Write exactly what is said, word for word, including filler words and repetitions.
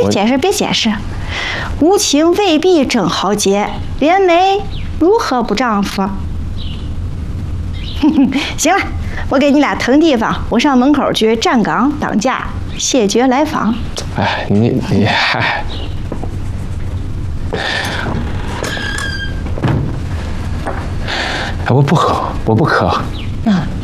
别解释，别解释。无情未必真豪杰，连梅如何不丈夫？行了，我给你俩腾地方，我上门口去站岗当家，谢绝来访。 哎，你你嗨。哎，我不喝，我不渴。 嗯。